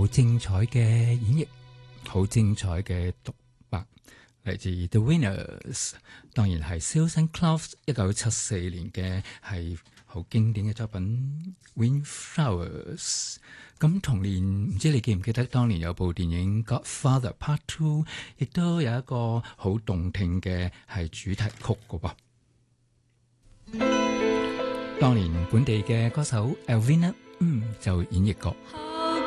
好精彩嘅演繹，好精彩嘅獨白，嚟自 The Winners， 當然係 Seals and Crofts 1974年嘅係好經典嘅作品 Windflowers。咁同年唔知你記唔記得當年有部電影 Godfather Part 2， 亦都有一個好動聽嘅係主題曲㗎噃。當年本地嘅歌手 Elvina 就演繹過。